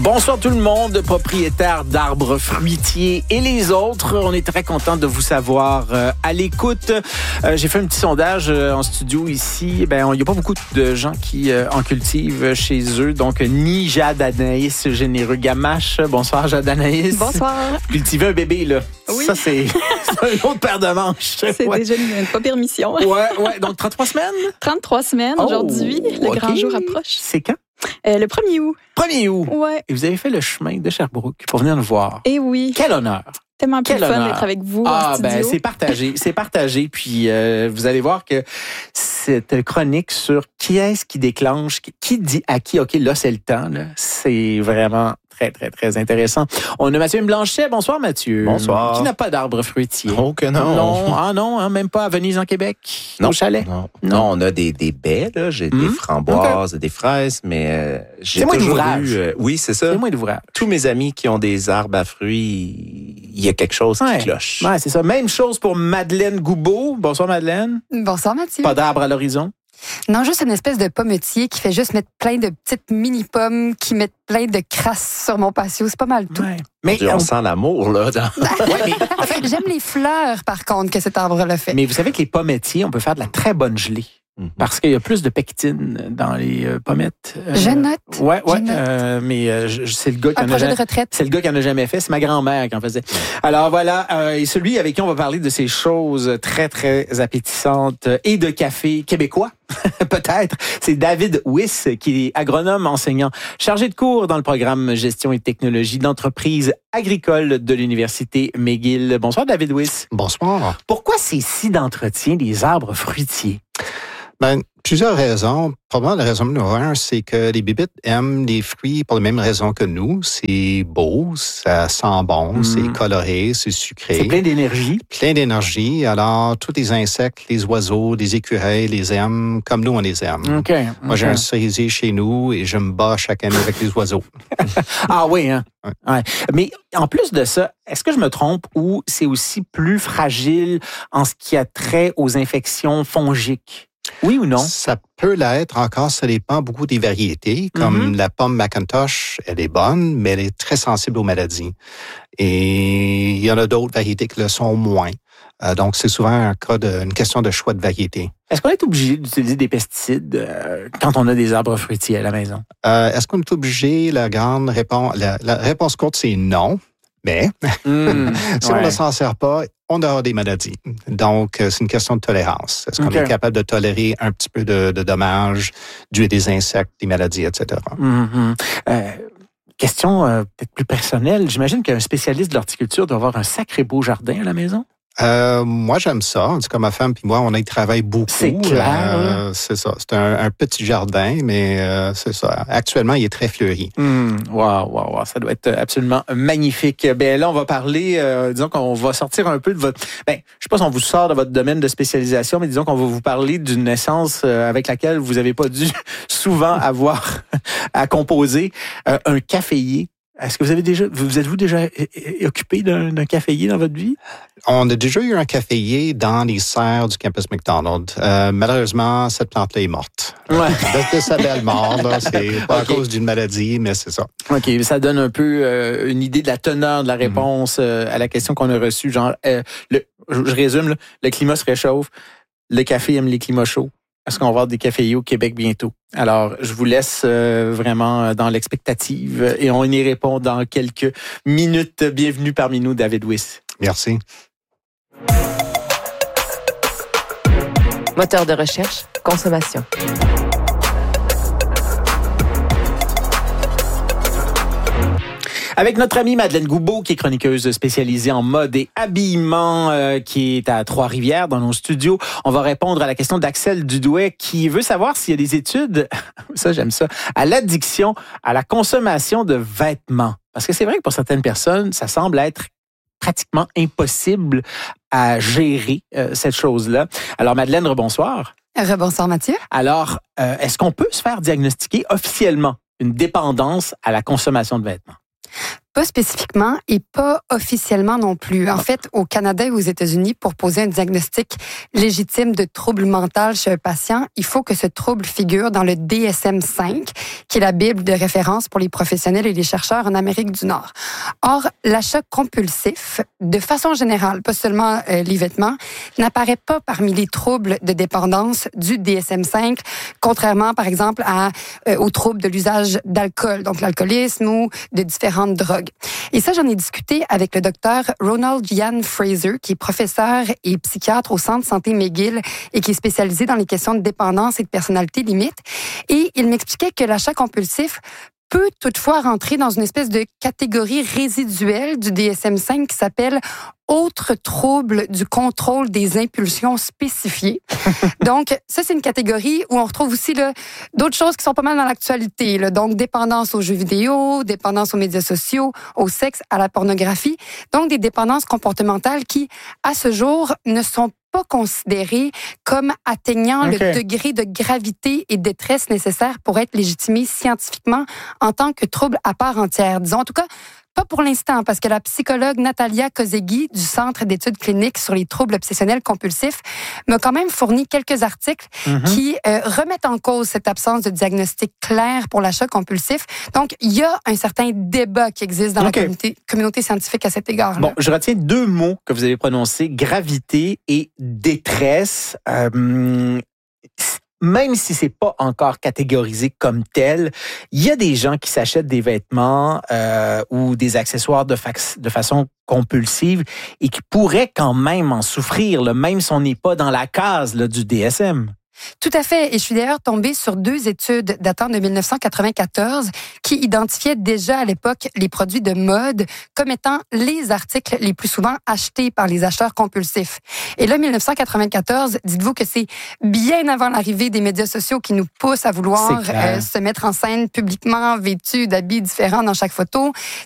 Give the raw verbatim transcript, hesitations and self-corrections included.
Bonsoir tout le monde, propriétaires d'arbres fruitiers et les autres. On est très content de vous savoir euh, à l'écoute. Euh, j'ai fait un petit sondage euh, en studio ici. Ben, il n'y a pas beaucoup de gens qui euh, en cultivent chez eux. Donc, ni Jade Anaïs Généreux Gamache. Bonsoir Jade Anaïs. Bonsoir. Cultiver un bébé, là. Oui. Ça, c'est, c'est un autre paire de manches. C'est ouais. déjà une pas permission. Ouais, ouais. Donc, trente-trois semaines? trente-trois semaines oh, aujourd'hui. Le okay. grand jour approche. C'est quand? Euh, le premier août. premier août. Ouais. Et vous avez fait le chemin de Sherbrooke pour venir nous voir. Et oui. Quel honneur. Tellement plus Quel fun honneur. d'être avec vous ah, en studio. Ben, c'est partagé. C'est partagé. Puis, euh, vous allez voir que cette chronique sur qui est-ce qui déclenche, qui dit à qui, OK, là, c'est le temps, là, c'est vraiment très, très, très intéressant. On a Mathieu Blanchet. Bonsoir, Mathieu. Bonsoir. Qui n'a pas d'arbre fruitier? Oh que non. Non, ah non, hein, même pas à Venise, en Québec, non. au chalet? Non. Non. non, on a des, des baies, là. J'ai mmh. des framboises, okay. des fraises, mais euh, j'ai c'est toujours moins eu... Euh, oui, c'est ça. C'est moins d'ouvrage. Tous mes amis qui ont des arbres à fruits, il y a quelque chose ouais. qui cloche. Ouais, c'est ça. Même chose pour Madeleine Goubeau. Bonsoir, Madeleine. Bonsoir, Mathieu. Pas d'arbre à l'horizon? Non, juste une espèce de pommetier qui fait juste mettre plein de petites mini-pommes qui mettent plein de crasse sur mon patio. C'est pas mal tout. Ouais. Mais Dieu, on, on sent l'amour, là. Dans... ouais, mais, en fait, j'aime les fleurs, par contre, que cet arbre-là fait. Mais vous savez que les pommettiers, on peut faire de la très bonne gelée. Mm-hmm. Parce qu'il y a plus de pectine dans les euh, pommettes. Euh, je note. Ouais, ouais. Je note. Euh, mais euh, je, c'est le gars qui Un en projet a jamais. de retraite. C'est le gars qui en a jamais fait. C'est ma grand-mère qui en faisait. Alors voilà, euh, et celui avec qui on va parler de ces choses très très appétissantes et de café québécois, peut-être. C'est David Wyss, qui est agronome enseignant, chargé de cours dans le programme Gestion et technologie d'entreprise agricole de l'université McGill. Bonsoir David Wyss. Bonsoir. Pourquoi ces scies d'entretien des arbres fruitiers? Ben, plusieurs raisons. Probablement la raison numéro un, c'est que les bébites aiment les fruits pour les mêmes raisons que nous. C'est beau, ça sent bon, mmh. c'est coloré, c'est sucré. C'est plein d'énergie. Plein d'énergie. Alors, tous les insectes, les oiseaux, les écureuils les aiment comme nous, on les aime. Okay, okay. Moi, j'ai un cerisier chez nous et je me bats chaque année avec les oiseaux. Ah oui, hein? Ouais. Ouais. Mais en plus de ça, est-ce que je me trompe ou c'est aussi plus fragile en ce qui a trait aux infections fongiques? Oui ou non? Ça peut l'être encore, ça dépend beaucoup des variétés. Comme mm-hmm. la pomme Macintosh, elle est bonne, mais elle est très sensible aux maladies. Et il y en a d'autres variétés qui le sont moins. Euh, donc, c'est souvent un cas de, une question de choix de variété. Est-ce qu'on est obligé d'utiliser des pesticides euh, quand on a des arbres fruitiers à la maison? Euh, est-ce qu'on est obligé? La grande réponse, la, la réponse courte, c'est non. Mais mmh, si ouais. on ne s'en sert pas, on aura des maladies. Donc, c'est une question de tolérance. Est-ce qu'on okay. est capable de tolérer un petit peu de, de dommages dus à des insectes, des maladies, et cetera? Mmh. Euh, question euh, peut-être plus personnelle. J'imagine qu'un spécialiste de l'horticulture doit avoir un sacré beau jardin à la maison. Euh, moi, j'aime ça. En tout cas, ma femme puis moi, on y travaille beaucoup. C'est clair. Euh, c'est ça. C'est un, un petit jardin, mais euh, c'est ça. Actuellement, il est très fleuri. Mmh. Wow, wow, wow. Ça doit être absolument magnifique. Ben là, on va parler, euh, disons qu'on va sortir un peu de votre... Ben, je sais pas si on vous sort de votre domaine de spécialisation, mais disons qu'on va vous parler d'une essence euh, avec laquelle vous n'avez pas dû souvent avoir à composer. Euh, un caféier. Est-ce que vous avez déjà, vous êtes-vous déjà occupé d'un, d'un caféier dans votre vie? On a déjà eu un caféier dans les serres du campus McDonald. Euh, malheureusement, cette plante-là est morte. Ouais. De, de sa belle mort, là, c'est pas okay. à cause d'une maladie, mais c'est ça. OK, ça donne un peu euh, une idée de la teneur de la réponse mm-hmm. euh, à la question qu'on a reçue. Genre, euh, le, je, je résume, là, le climat se réchauffe, le café aime les climats chauds. Est-ce qu'on va avoir des caféiers au Québec bientôt? Alors, je vous laisse euh, vraiment dans l'expectative et on y répond dans quelques minutes. Bienvenue parmi nous, David Wyss. Merci. Moteur de recherche, consommation. Avec notre amie Madeleine Goubeau, qui est chroniqueuse spécialisée en mode et habillement, euh, qui est à Trois-Rivières dans nos studios, on va répondre à la question d'Axel Dudouet, qui veut savoir s'il y a des études, ça j'aime ça, à l'addiction, à la consommation de vêtements. Parce que c'est vrai que pour certaines personnes, ça semble être pratiquement impossible à gérer euh, cette chose-là. Alors Madeleine, rebonsoir. Rebonsoir Mathieu. Alors, euh, est-ce qu'on peut se faire diagnostiquer officiellement une dépendance à la consommation de vêtements? Pas spécifiquement et pas officiellement non plus. En fait, au Canada et aux États-Unis, pour poser un diagnostic légitime de trouble mental chez un patient, il faut que ce trouble figure dans le D S M cinq, qui est la Bible de référence pour les professionnels et les chercheurs en Amérique du Nord. Or, l'achat compulsif, de façon générale, pas seulement euh, les vêtements, n'apparaît pas parmi les troubles de dépendance du D S M cinq, contrairement, par exemple, à, euh, aux troubles de l'usage d'alcool, donc l'alcoolisme ou de différentes drogues. Et ça, j'en ai discuté avec le docteur Ronald Ian Fraser, qui est professeur et psychiatre au Centre Santé McGill et qui est spécialisé dans les questions de dépendance et de personnalité limite. Et il m'expliquait que l'achat compulsif peut toutefois rentrer dans une espèce de catégorie résiduelle du D S M cinq qui s'appelle autres troubles du contrôle des impulsions spécifiées. Donc, ça, c'est une catégorie où on retrouve aussi là, d'autres choses qui sont pas mal dans l'actualité. Là. Donc, dépendance aux jeux vidéo, dépendance aux médias sociaux, au sexe, à la pornographie. Donc, des dépendances comportementales qui, à ce jour, ne sont pas considérées comme atteignant okay. le degré de gravité et de détresse nécessaire pour être légitimées scientifiquement en tant que trouble à part entière. Disons, en tout cas, pas pour l'instant, parce que la psychologue Natalia Kozegi du Centre d'études cliniques sur les troubles obsessionnels compulsifs m'a quand même fourni quelques articles mm-hmm. qui euh, remettent en cause cette absence de diagnostic clair pour l'achat compulsif. Donc, il y a un certain débat qui existe dans okay. la communauté, communauté scientifique à cet égard. Bon, je retiens deux mots que vous avez prononcés, gravité et détresse. Euh, Même si c'est pas encore catégorisé comme tel, il y a des gens qui s'achètent des vêtements euh, ou des accessoires de, fa- de façon compulsive et qui pourraient quand même en souffrir, là, même si on n'est pas dans la case là, du D S M. Tout à fait. Et je suis d'ailleurs tombée sur deux études datant de dix-neuf cent quatre-vingt-quatorze qui identifiaient déjà à l'époque les produits de mode comme étant les articles les plus souvent achetés par les acheteurs compulsifs. Et là, dix-neuf cent quatre-vingt-quatorze, dites-vous que c'est bien avant l'arrivée des médias sociaux qui nous poussent à vouloir euh, se mettre en scène publiquement, vêtus d'habits différents dans chaque photo.